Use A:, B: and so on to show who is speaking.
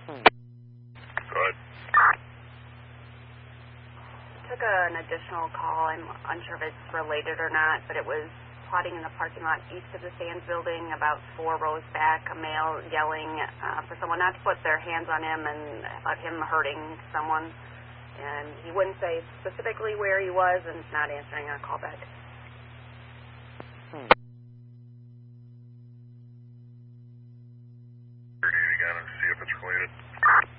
A: Go ahead.
B: Took an additional call. I'm unsure if it's related or not, but it was plotting in the parking lot east of the Sands building, about 4 rows back, a male yelling for someone not to put their hands on him and about him hurting someone. And he wouldn't say specifically where he was and not answering our call back.
A: Again and see if it's related.